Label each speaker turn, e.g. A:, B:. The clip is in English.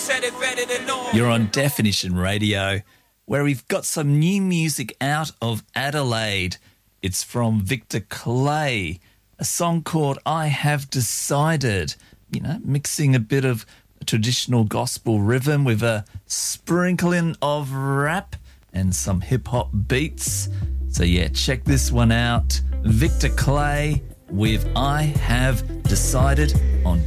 A: You're on Definition Radio, where we've got some new music out of Adelaide. It's from Victor Clay, a song called I Have Decided, you know, mixing a bit of traditional gospel rhythm with a sprinkling of rap and some hip-hop beats. So yeah, check this one out. Victor Clay with I Have Decided on